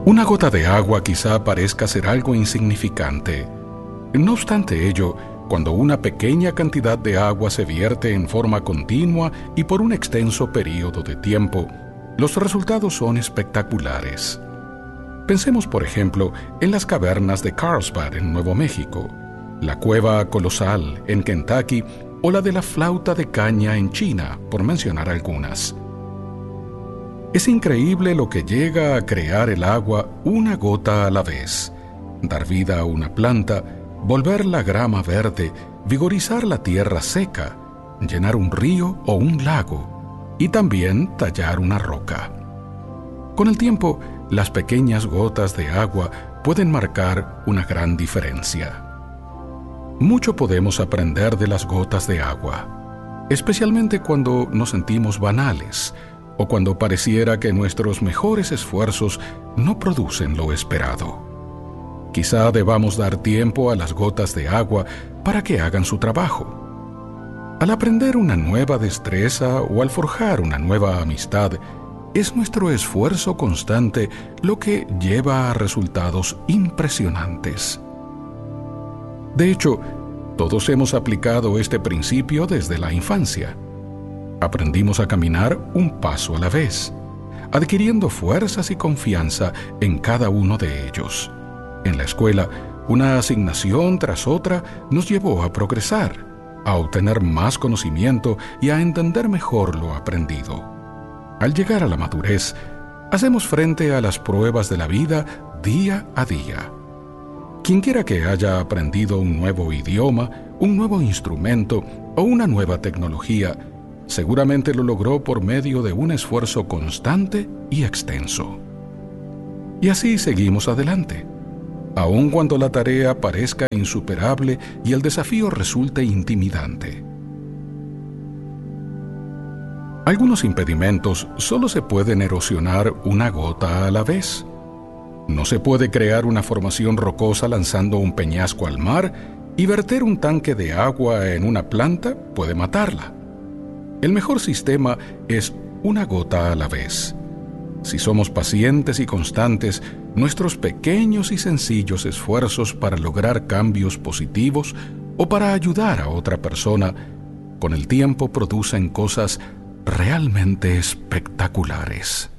Una gota de agua quizá parezca ser algo insignificante. No obstante ello, cuando una pequeña cantidad de agua se vierte en forma continua y por un extenso período de tiempo, los resultados son espectaculares. Pensemos, por ejemplo, en las cavernas de Carlsbad en Nuevo México, la Cueva Colosal en Kentucky o la de la Flauta de Caña en China, por mencionar algunas. Es increíble lo que llega a crear el agua una gota a la vez, dar vida a una planta, volver la grama verde, vigorizar la tierra seca, llenar un río o un lago y también tallar una roca. Con el tiempo, las pequeñas gotas de agua pueden marcar una gran diferencia. Mucho podemos aprender de las gotas de agua, especialmente cuando nos sentimos banales o cuando pareciera que nuestros mejores esfuerzos no producen lo esperado. Quizá debamos dar tiempo a las gotas de agua para que hagan su trabajo. Al aprender una nueva destreza o al forjar una nueva amistad, es nuestro esfuerzo constante lo que lleva a resultados impresionantes. De hecho, todos hemos aplicado este principio desde la infancia. Aprendimos a caminar un paso a la vez, adquiriendo fuerzas y confianza en cada uno de ellos. En la escuela, una asignación tras otra nos llevó a progresar, a obtener más conocimiento y a entender mejor lo aprendido. Al llegar a la madurez, hacemos frente a las pruebas de la vida día a día. Quienquiera que haya aprendido un nuevo idioma, un nuevo instrumento o una nueva tecnología, seguramente lo logró por medio de un esfuerzo constante y extenso. Y así seguimos adelante, aun cuando la tarea parezca insuperable y el desafío resulte intimidante. Algunos impedimentos solo se pueden erosionar una gota a la vez. No se puede crear una formación rocosa lanzando un peñasco al mar, y verter un tanque de agua en una planta puede matarla. El mejor sistema es una gota a la vez. Si somos pacientes y constantes, nuestros pequeños y sencillos esfuerzos para lograr cambios positivos o para ayudar a otra persona, con el tiempo producen cosas realmente espectaculares.